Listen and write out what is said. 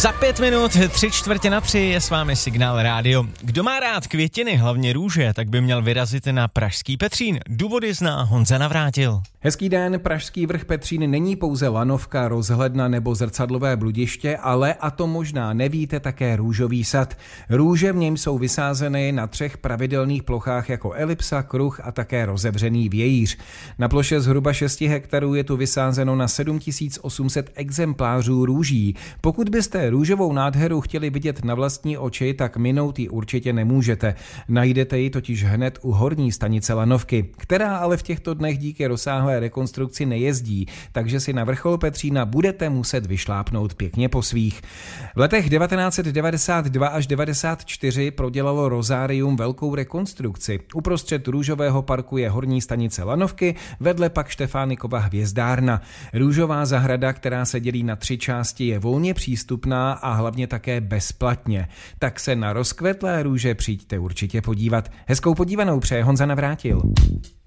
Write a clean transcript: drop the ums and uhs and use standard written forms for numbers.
Za 5 minut 3:45 je s vámi Signál Rádio. Kdo má rád květiny, hlavně růže, tak by měl vyrazit na pražský Petřín. Důvody zná Honza Navrátil. Hezký den, pražský vrch Petřín není pouze lanovka, rozhledna nebo zrcadlové bludiště, ale, a to možná nevíte, také růžový sad. Růže v něm jsou vysázeny na 3 pravidelných plochách jako elipsa, kruh a také rozevřený vějíř. Na ploše zhruba 6 hektarů je tu vysázeno na 7800 exemplářů růží. Pokud byste růžovou nádheru chtěli vidět na vlastní oči, tak minout ji určitě nemůžete. Najdete ji totiž hned u horní stanice lanovky, která ale v těchto dnech díky rozsáhlé rekonstrukci nejezdí, takže si na vrchol Petřína budete muset vyšlápnout pěkně po svých. V letech 1992 až 94 prodělalo Rozárium velkou rekonstrukci. Uprostřed růžového parku je horní stanice lanovky, vedle pak Štefánikova hvězdárna. Růžová zahrada, která se dělí na 3 části, je volně přístupná a hlavně také bezplatně. Tak se na rozkvetlé růže přijďte určitě podívat. Hezkou podívanou přeje Honza Navrátil.